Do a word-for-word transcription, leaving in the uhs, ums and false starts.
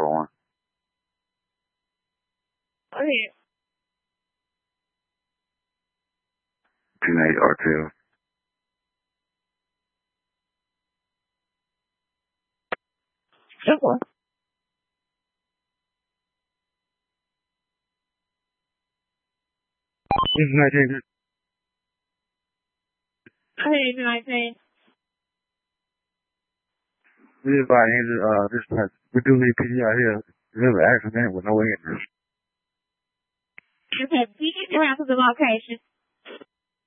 one. Okay. Teenage Artel. Sure. This is nineteen. Okay, nineteen. This is by Andrew, uh, this is, we do need P D out here. This is an accident with no injuries. Okay, you get around to the location.